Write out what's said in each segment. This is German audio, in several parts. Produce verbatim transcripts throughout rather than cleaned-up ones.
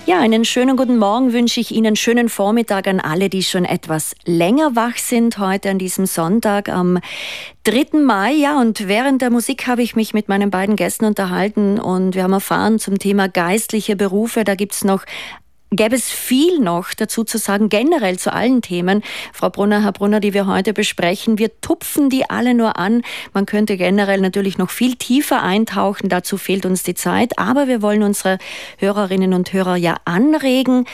Ja, einen schönen guten Morgen wünsche ich Ihnen, schönen Vormittag an alle, die schon etwas länger wach sind heute an diesem Sonntag am dritten Mai. Ja, und während der Musik habe ich mich mit meinen beiden Gästen unterhalten und wir haben erfahren zum Thema geistliche Berufe. Da gibt es noch Gäbe es viel noch dazu zu sagen, generell zu allen Themen, Frau Brunner, Herr Brunner, die wir heute besprechen. Wir tupfen die alle nur an. Man könnte generell natürlich noch viel tiefer eintauchen, dazu fehlt uns die Zeit. Aber wir wollen unsere Hörerinnen und Hörer ja anregen.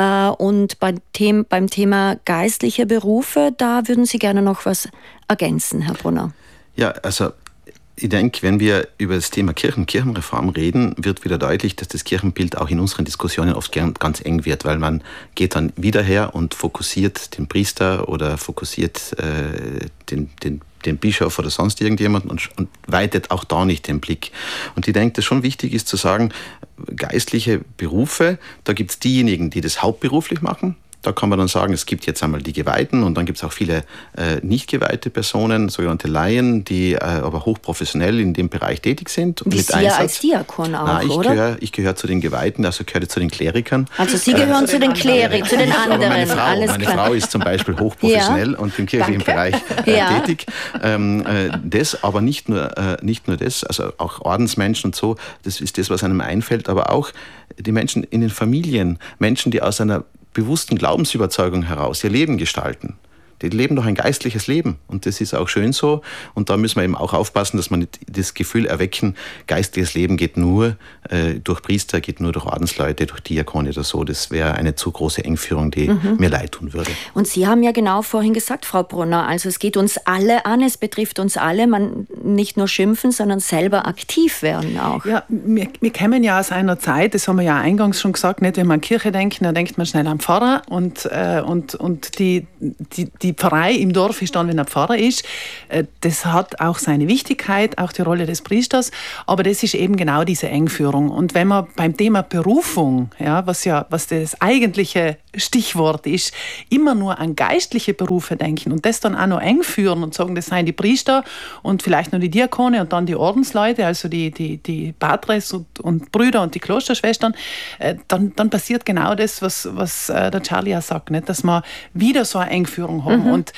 Und beim Thema, beim Thema geistliche Berufe, da würden Sie gerne noch was ergänzen, Herr Brunner. Ja, also ich denke, wenn wir über das Thema Kirchen, Kirchenreform reden, wird wieder deutlich, dass das Kirchenbild auch in unseren Diskussionen oft ganz eng wird, weil man geht dann wieder her und fokussiert den Priester oder fokussiert äh, den, den, den Bischof oder sonst irgendjemanden und, und weitet auch da nicht den Blick. Und ich denke, dass schon wichtig ist zu sagen, geistliche Berufe, da gibt es diejenigen, die das hauptberuflich machen. Da kann man dann sagen, es gibt jetzt einmal die Geweihten und dann gibt es auch viele äh, nicht geweihte Personen, sogenannte Laien, die äh, aber hochprofessionell in dem Bereich tätig sind. Wie mit Sie Einsatz. als Diakon auch, Nein, ich oder? Gehöre, ich gehöre zu den Geweihten, also gehöre zu den Klerikern. Also Sie gehören äh, zu den Klerikern, zu den anderen. Aber meine Frau, Alles meine klar. Frau ist zum Beispiel hochprofessionell ja. und im kirchlichen Danke. Bereich äh, ja. tätig. Ähm, äh, das, aber nicht nur, äh, nicht nur das, also auch Ordensmenschen und so, das ist das, was einem einfällt, aber auch die Menschen in den Familien, Menschen, die aus einer bewussten Glaubensüberzeugung heraus ihr Leben gestalten. Die leben doch ein geistliches Leben und das ist auch schön so und da müssen wir eben auch aufpassen, dass wir nicht das Gefühl erwecken, geistliches Leben geht nur äh, durch Priester, geht nur durch Ordensleute, durch Diakone oder so. Das wäre eine zu große Engführung, die mhm. mir leid tun würde. Und Sie haben ja genau vorhin gesagt, Frau Brunner, also es geht uns alle an, es betrifft uns alle, man nicht nur schimpfen, sondern selber aktiv werden auch. Ja, wir, wir kommen ja aus einer Zeit, das haben wir ja eingangs schon gesagt, nicht, wenn man an Kirche denkt, dann denkt man schnell an Pfarrer und, äh, und, und die, die, die Die Pfarrei im Dorf ist dann, wenn er Pfarrer ist. Das hat auch seine Wichtigkeit, auch die Rolle des Priesters, aber das ist eben genau diese Engführung. Und wenn man beim Thema Berufung, ja, was ja was das eigentliche Stichwort ist, immer nur an geistliche Berufe denken und das dann auch noch eng führen und sagen, das seien die Priester und vielleicht noch die Diakone und dann die Ordensleute, also die, die, die Patres und, und Brüder und die Klosterschwestern, dann, dann passiert genau das, was, was der Charlie auch sagt, nicht? Dass wir wieder so eine Engführung haben. Mhm. Und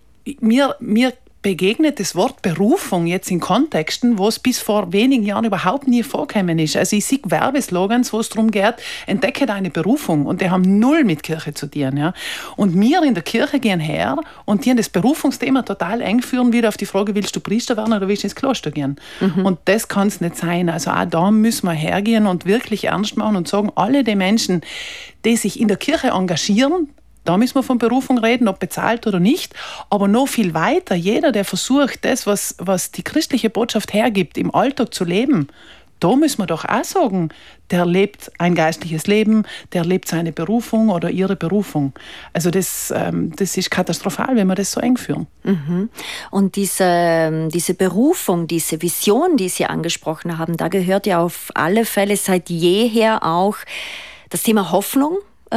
mir, mir begegnet das Wort Berufung jetzt in Kontexten, wo es bis vor wenigen Jahren überhaupt nie vorgekommen ist. Also ich sehe Werbeslogans, wo es darum geht, entdecke deine Berufung. Und die haben null mit Kirche zu tun. Ja. Und wir in der Kirche gehen her und die das Berufungsthema total eng führen, wieder auf die Frage, willst du Priester werden oder willst du ins Kloster gehen? Mhm. Und das kann es nicht sein. Also auch da müssen wir hergehen und wirklich ernst machen und sagen, alle die Menschen, die sich in der Kirche engagieren, da müssen wir von Berufung reden, ob bezahlt oder nicht. Aber noch viel weiter, jeder, der versucht, das, was, was die christliche Botschaft hergibt, im Alltag zu leben, da müssen wir doch auch sagen, der lebt ein geistliches Leben, der lebt seine Berufung oder ihre Berufung. Also das, ähm, das ist katastrophal, wenn wir das so eng führen. Mhm. Und diese, diese Berufung, diese Vision, die Sie angesprochen haben, da gehört ja auf alle Fälle seit jeher auch das Thema Hoffnung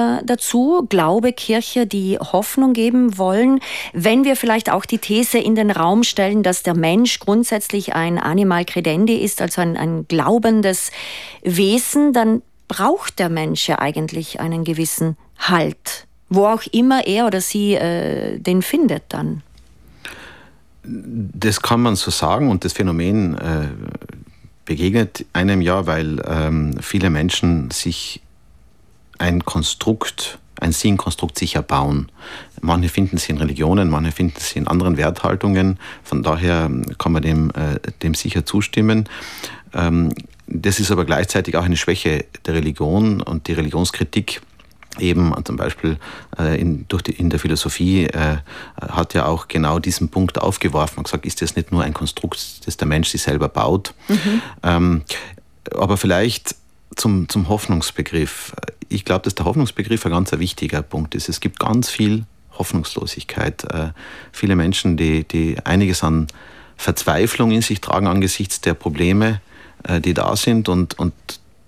dazu, Glaube, Kirche, die Hoffnung geben wollen. Wenn wir vielleicht auch die These in den Raum stellen, dass der Mensch grundsätzlich ein Animal credendi ist, also ein, ein glaubendes Wesen, dann braucht der Mensch ja eigentlich einen gewissen Halt, wo auch immer er oder sie äh, den findet dann. Das kann man so sagen und das Phänomen äh, begegnet einem ja, weil ähm, viele Menschen sich ein Konstrukt, ein Sinnkonstrukt sicher bauen. Manche finden sie in Religionen, manche finden sie in anderen Werthaltungen. Von daher kann man dem, äh, dem sicher zustimmen. Ähm, das ist aber gleichzeitig auch eine Schwäche der Religion und die Religionskritik eben zum Beispiel äh, in, durch die, in der Philosophie äh, hat ja auch genau diesen Punkt aufgeworfen und gesagt, ist das nicht nur ein Konstrukt, das der Mensch sich selber baut? Mhm. Ähm, aber vielleicht Zum, zum Hoffnungsbegriff. Ich glaube, dass der Hoffnungsbegriff ein ganz wichtiger Punkt ist. Es gibt ganz viel Hoffnungslosigkeit. Äh, viele Menschen, die, die einiges an Verzweiflung in sich tragen angesichts der Probleme, äh, die da sind. Und, und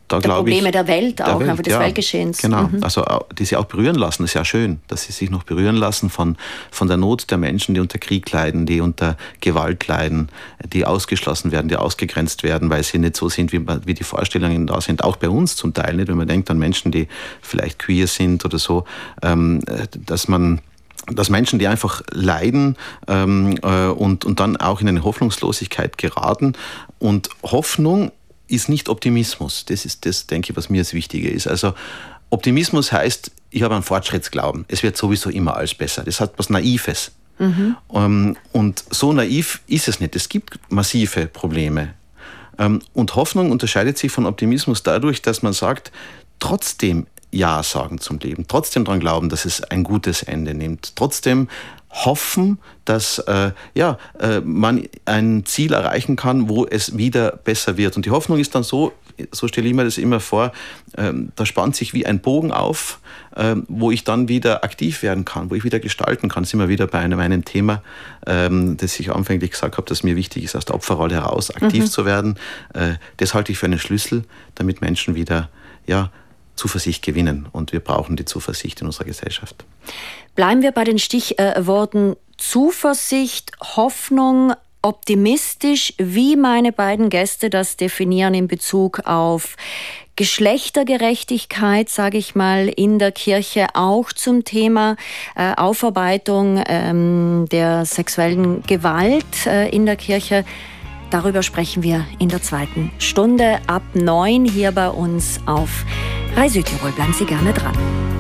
Da der Probleme ich, der Welt auch, der Welt, des ja, Weltgeschehens. Genau, mhm. also die sie auch berühren lassen, das ist ja schön, dass sie sich noch berühren lassen von, von der Not der Menschen, die unter Krieg leiden, die unter Gewalt leiden, die ausgeschlossen werden, die ausgegrenzt werden, weil sie nicht so sind, wie, wie die Vorstellungen da sind, auch bei uns zum Teil nicht, wenn man denkt an Menschen, die vielleicht queer sind oder so, ähm, dass man dass Menschen, die einfach leiden ähm, äh, und, und dann auch in eine Hoffnungslosigkeit geraten. Und Hoffnung ist nicht Optimismus. Das ist das, denke ich, was mir das Wichtige ist. Also Optimismus heißt, ich habe einen Fortschrittsglauben. Es wird sowieso immer alles besser. Das hat was Naives. Mhm. Ähm, und so naiv ist es nicht. Es gibt massive Probleme. Ähm, und Hoffnung unterscheidet sich von Optimismus dadurch, dass man sagt, trotzdem Ja sagen zum Leben, trotzdem daran glauben, dass es ein gutes Ende nimmt, trotzdem hoffen, dass äh, ja, äh, man ein Ziel erreichen kann, wo es wieder besser wird. Und die Hoffnung ist dann so, so stelle ich mir das immer vor, äh, da spannt sich wie ein Bogen auf, äh, wo ich dann wieder aktiv werden kann, wo ich wieder gestalten kann. Das sind wir wieder bei einem, einem Thema, ähm, das ich anfänglich gesagt habe, dass mir wichtig ist, aus der Opferrolle heraus aktiv mhm. zu werden. Äh, das halte ich für einen Schlüssel, damit Menschen wieder ja, Zuversicht gewinnen. Und wir brauchen die Zuversicht in unserer Gesellschaft. Bleiben wir bei den Stichworten Zuversicht, Hoffnung, optimistisch, wie meine beiden Gäste das definieren in Bezug auf Geschlechtergerechtigkeit, sage ich mal, in der Kirche, auch zum Thema äh, Aufarbeitung ähm, der sexuellen Gewalt äh, in der Kirche. Darüber sprechen wir in der zweiten Stunde ab neun hier bei uns auf Rai Südtirol. Bleiben Sie gerne dran.